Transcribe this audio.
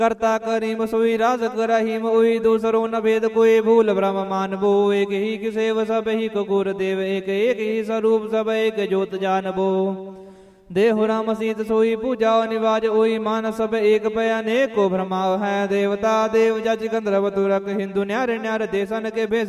करता करीम सोई राजक रहीम उई दूसरो न भेद कोई भूल ब्रह्म मानबो एक ही किसेव सब ही कुकुर देव एक ही स्वरूप सब एक जोत जानबो देहु राम सीत सोई पूजाओ निवाज ओई मान सब एक पय अनेक को भ्रमाव है देवता देव जज गंधर्व तुरक हिंदू न्यार न्यार देशन के भेष